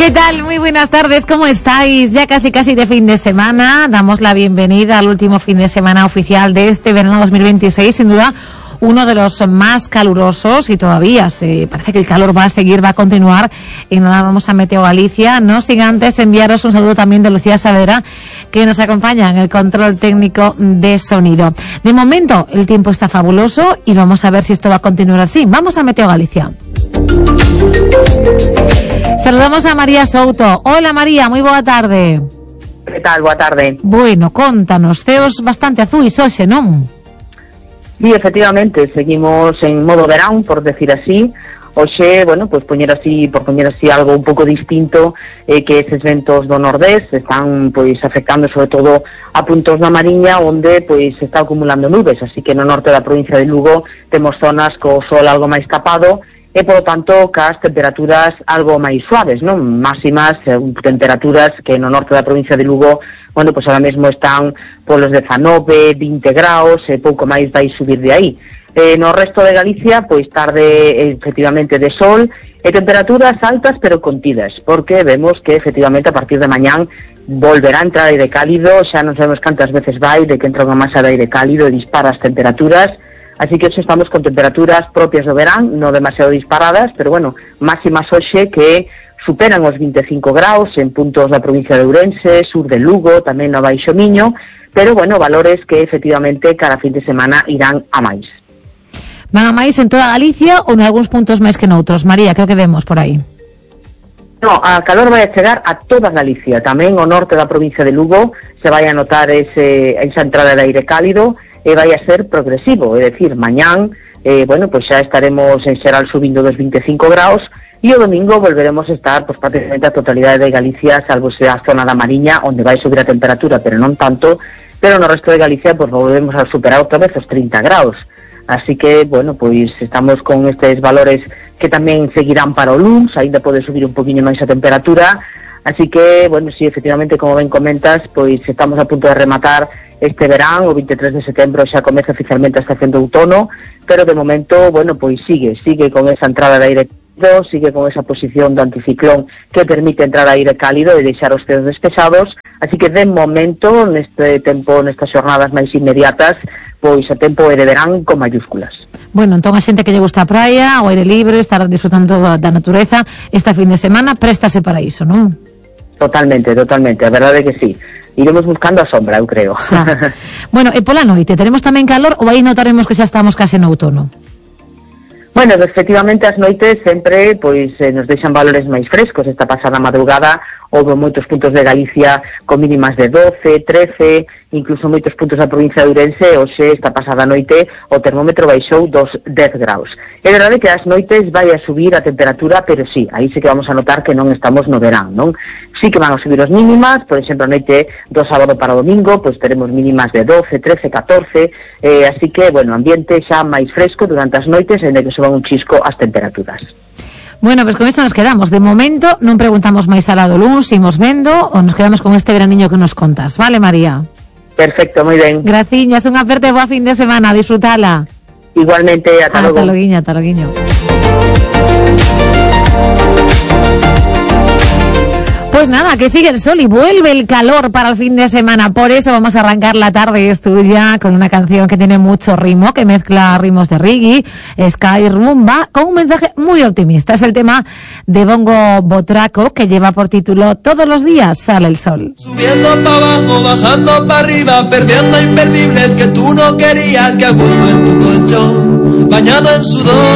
¿Qué tal? Muy buenas tardes, ¿cómo estáis? Ya casi de fin de semana. Damos la bienvenida al último fin de semana oficial de este verano 2026, sin duda uno de los más calurosos, y todavía parece que el calor va a continuar. Y nada, vamos a Meteo Galicia, no sin antes enviaros un saludo también de Lucía Saavedra, que nos acompaña en el control técnico de sonido. De momento el tiempo está fabuloso y vamos a ver si esto va a continuar así. Vamos a Meteo Galicia. Saludamos a María Souto. Hola María, moi boa tarde. Que tal? Boa tarde. Bueno, contanos, ceos bastante azuis hoxe, non? Sí, efectivamente, seguimos en modo verán, por decir así. Hoxe, bueno, pues por poñer así algo un pouco distinto, que eses ventos do nordés están pois afectando sobre todo a puntos da Mariña, onde pois se está acumulando nubes, así que no norte da provincia de Lugo temos zonas co sol algo máis tapado, e polo tanto cas temperaturas algo máis suaves, non? Máximas temperaturas que no norte da provincia de Lugo, bueno, pois ahora mesmo están polos 19, 20 graus, e pouco máis vai subir de aí. No resto de Galicia, pois tarde efectivamente de sol e temperaturas altas pero contidas, porque vemos que efectivamente a partir de mañán volverá a entrar aire cálido, xa non sabemos cantas veces vai de que entra unha masa de aire cálido e dispara as temperaturas. Así que hoxe estamos con temperaturas propias do verán, non demasiado disparadas, pero bueno, máximas hoxe que superan os 25 graus en puntos da provincia de Ourense, sur de Lugo, tamén no Baixo Miño, pero bueno, valores que efectivamente cada fin de semana irán a máis. Van a máis en toda Galicia ou en algúns puntos máis que noutros? María, que é o que vemos por aí? No, a calor vai a chegar a toda Galicia, tamén o norte da provincia de Lugo se vai a notar esa entrada de aire cálido, e vai a ser progresivo, é dicir, mañán, bueno, pues xa estaremos en xeral subindo dos 25 graus, e o domingo volveremos a estar, pues prácticamente a totalidade de Galicia, salvo se a zona da Mariña, onde vai subir a temperatura, pero non tanto, pero no resto de Galicia, pues volvemos a superar outra vez os 30 graus. Así que, bueno, pues estamos con estes valores que tamén seguirán para o luns, ainda pode subir un poquinho máis a temperatura. Así que, bueno, sí, efectivamente, como ben comentas, pois estamos a punto de rematar este verán, o 23 de setembro xa comeza oficialmente a estación de outono, pero de momento, bueno, pois sigue con esa entrada de aire cálido, sigue con esa posición do anticiclón que permite entrar aire cálido e deixar os ceos despejados, así que de momento, neste tempo, nestas xornadas máis inmediatas, pois o tempo é de verán con mayúsculas. Bueno, entón a xente que lle gusta a praia, o aire libre, estar disfrutando da natureza, esta fin de semana, préstase para iso, non? Totalmente, a verdade é que sí. Iremos buscando a sombra, eu creo. Bueno, e pola noite, teremos tamén calor ou aí notaremos que xa estamos case no outono? Bueno, efectivamente as noites sempre pois nos deixan valores máis frescos. Esta pasada madrugada houve moitos puntos de Galicia con mínimas de 12, 13, incluso moitos puntos da provincia de Ourense. Hoxe, esta pasada noite, o termómetro baixou dos 10 graus. É verdade que as noites vai a subir a temperatura, pero sí, aí sí que vamos a notar que non estamos no verán, non? Sí que van a subir os mínimas, por exemplo, a noite do sábado para o domingo, pois teremos mínimas de 12, 13, 14, así que, bueno, ambiente xa máis fresco durante as noites, en que suban un chisco as temperaturas. Bueno, pues con isto nos quedamos. De momento non preguntamos máis alá do luns, imos vendo ou nos quedamos con este veraniño que nos contas. Vale, María? Perfecto, moi ben. Graciñas, unha aperta boa fin de semana, disfrutala. Igualmente, ata logo. Ata loguiño. Pues nada, que sigue el sol y vuelve el calor para el fin de semana. Por eso vamos a arrancar la tarde estudia con una canción que tiene mucho ritmo, que mezcla ritmos de reggae, ska y rumba, con un mensaje muy optimista. Es el tema de Bongo Botraco, que lleva por título Todos los días sale el sol. Subiendo para abajo, bajando para arriba, perdiendo imperdibles que tú no querías, que a gusto en tu colchón, bañado en sudor.